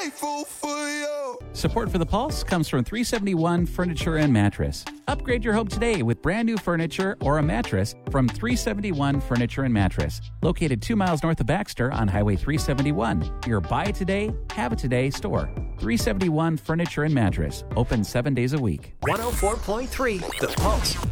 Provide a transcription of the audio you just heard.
grateful for you. Support for The Pulse comes from 371 Furniture and Mattress. Upgrade your home today with brand new furniture or a mattress from 371 Furniture and Mattress. Located 2 miles north of Baxter on Highway 371. Your buy it today, have it today store. 371 Furniture and Mattress. Open 7 days a week. 104.3 The Pulse.